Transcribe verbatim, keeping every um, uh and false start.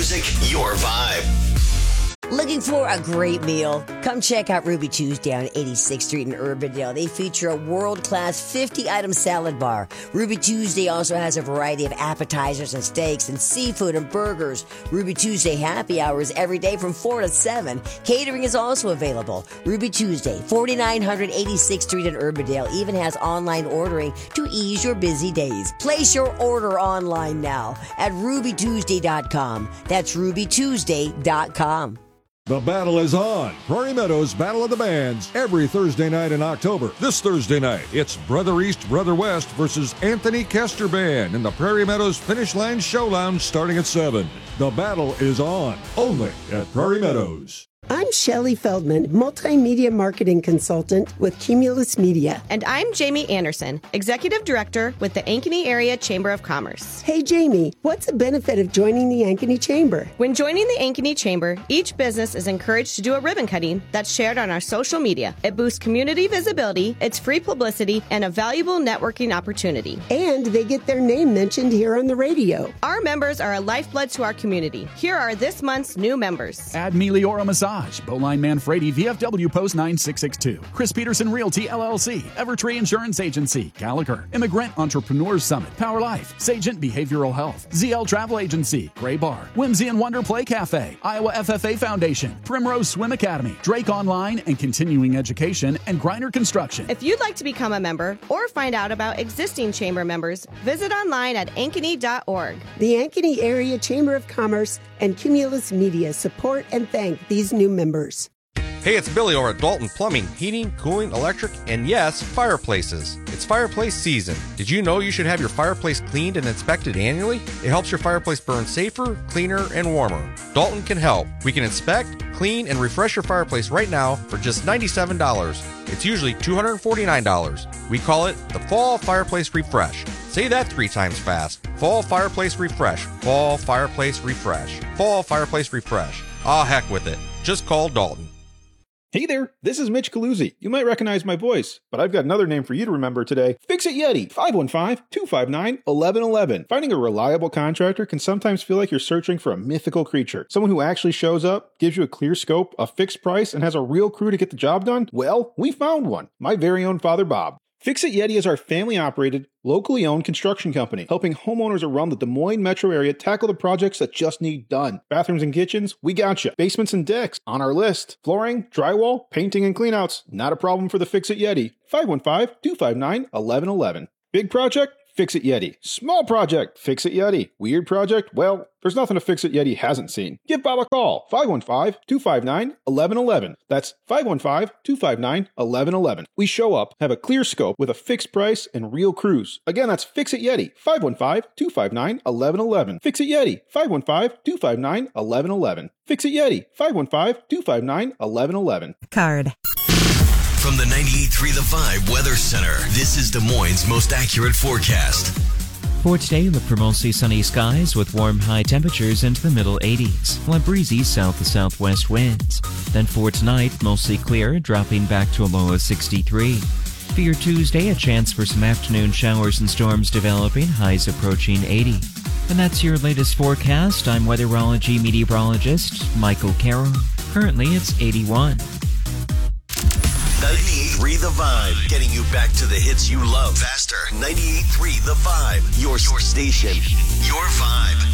music, your vibe. Looking for a great meal? Come check out Ruby Tuesday on eighty-sixth Street in Urbandale. They feature a world-class fifty-item salad bar. Ruby Tuesday also has a variety of appetizers and steaks and seafood and burgers. Ruby Tuesday happy hours every day from four to seven. Catering is also available. Ruby Tuesday, forty-nine hundred eighty-sixth Street in Urbandale, even has online ordering to ease your busy days. Place your order online now at ruby tuesday dot com. That's ruby tuesday dot com. The battle is on. Prairie Meadows Battle of the Bands every Thursday night in October. This Thursday night, it's Brother East, Brother West versus Anthony Kester Band in the Prairie Meadows Finish Line Show Lounge starting at seven. The battle is on, only at Prairie Meadows. I'm Shelley Feldman, multimedia marketing consultant with Cumulus Media. And I'm Jamie Anderson, executive director with the Ankeny Area Chamber of Commerce. Hey, Jamie, what's the benefit of joining the Ankeny Chamber? When joining the Ankeny Chamber, each business is encouraged to do a ribbon cutting that's shared on our social media. It boosts community visibility, it's free publicity, and a valuable networking opportunity. And they get their name mentioned here on the radio. Our members are a lifeblood to our community. Here are this month's new members. Add Meliora Massage, Bowline Manfredi, V F W Post nine six six two, Chris Peterson Realty L L C, Evertree Insurance Agency, Gallagher, Immigrant Entrepreneurs Summit, Power Life, Sagent Behavioral Health, Z L Travel Agency, Gray Bar, Whimsy and Wonder Play Cafe, Iowa F F A Foundation, Primrose Swim Academy, Drake Online and Continuing Education, and Griner Construction. If you'd like to become a member or find out about existing chamber members, visit online at ankeny dot org. The Ankeny Area Chamber of Commerce and Cumulus Media support and thank these new members. Hey, it's Billy over at Dalton Plumbing, Heating, Cooling, Electric, and yes, fireplaces. It's fireplace season. Did you know you should have your fireplace cleaned and inspected annually? It helps your fireplace burn safer, cleaner, and warmer. Dalton can help. We can inspect, clean, and refresh your fireplace right now for just ninety-seven dollars. It's usually two hundred forty-nine dollars. We call it the Fall Fireplace Refresh. Say that three times fast. Fall Fireplace Refresh. Fall Fireplace Refresh. Fall Fireplace Refresh. Ah, heck with it. Just call Dalton. Hey there, this is Mitch Caluzzi. You might recognize my voice, but I've got another name for you to remember today. Fix-It Yeti, five one five, two five nine, one one one one. Finding a reliable contractor can sometimes feel like you're searching for a mythical creature. Someone who actually shows up, gives you a clear scope, a fixed price, and has a real crew to get the job done? Well, we found one. My very own Father Bob. Fix-It Yeti is our family-operated, locally owned construction company, helping homeowners around the Des Moines metro area tackle the projects that just need done. Bathrooms and kitchens, we got you. Basements and decks, on our list. Flooring, drywall, painting, and cleanouts, not a problem for the Fix-It Yeti. five one five, two five nine, one one one one. Big project? Fix-It Yeti. Small project? Fix-It Yeti. Weird project? Well, there's nothing a Fix-It Yeti hasn't seen. Give Bob a call. five one five, two five nine, one one one one. That's five one five, two five nine, one one one one. We show up, have a clear scope with a fixed price and real crews. Again, that's Fix-It Yeti. five one five, two five nine, one one one one. Fix-It Yeti. five one five, two five nine, one one one one. Fix-It Yeti. five one five, two five nine, one one one one. Card. From the ninety-eight point three The Vibe Weather Center, this is Des Moines' most accurate forecast. For today, look for mostly sunny skies with warm high temperatures into the middle eighties, while breezy south to southwest winds. Then for tonight, mostly clear, dropping back to a low of sixty-three. For your Tuesday, a chance for some afternoon showers and storms developing, highs approaching eighty. And that's your latest forecast. I'm weatherology meteorologist Michael Carroll. Currently, it's eighty-one. ninety-eight point three The Vibe, getting you back to the hits you love faster. ninety-eight point three The Vibe, your, your station, your vibe.